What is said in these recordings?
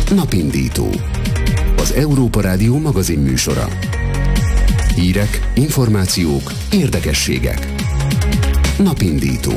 Napindító. Az Európa Rádió magazinműsora. Hírek, információk, érdekességek. Napindító.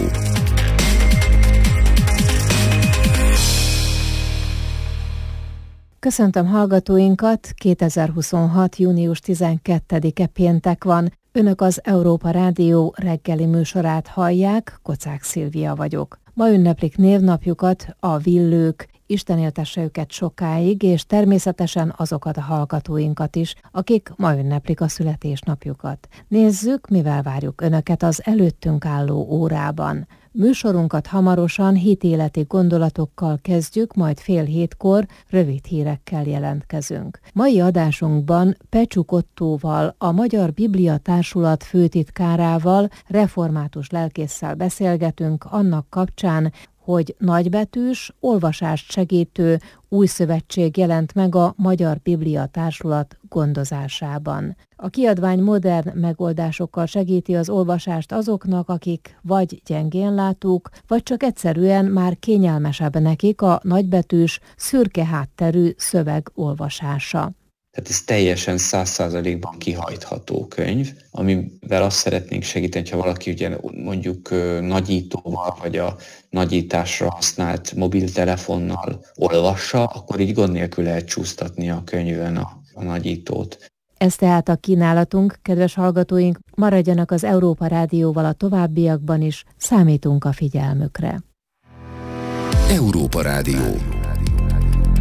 Köszöntöm hallgatóinkat, 2026. június 12-e péntek van. Önök az Európa Rádió reggeli műsorát hallják, Kocák Szilvia vagyok. Ma ünneplik névnapjukat a villők, Isten éltesse őket sokáig, és természetesen azokat a hallgatóinkat is, akik ma ünneplik a születésnapjukat. Nézzük, mivel várjuk Önöket az előttünk álló órában. Műsorunkat hamarosan hitéleti gondolatokkal kezdjük, majd 6:30 rövid hírekkel jelentkezünk. Mai adásunkban Pecsuk Ottóval, a Magyar Biblia Társulat főtitkárával, református lelkésszel beszélgetünk annak kapcsán, hogy nagybetűs, olvasást segítő új szövetség jelent meg a Magyar Biblia Társulat gondozásában. A kiadvány modern megoldásokkal segíti az olvasást azoknak, akik vagy gyengén látók, vagy csak egyszerűen már kényelmesebb nekik a nagybetűs, szürke hátterű szöveg olvasása. Tehát ez teljesen 100%-ban kihajtható könyv, amivel azt szeretnénk segíteni, ha valaki ugye mondjuk nagyítóval, vagy a nagyításra használt mobiltelefonnal olvassa, akkor így gond nélkül lehet csúsztatni a könyvön a nagyítót. Ez tehát a kínálatunk, kedves hallgatóink, maradjanak az Európa Rádióval a továbbiakban is, számítunk a figyelmükre. Európa Rádió.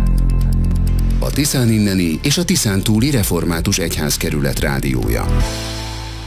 A Tiszán inneni és a Tiszántúli Református Egyházkerület rádiója.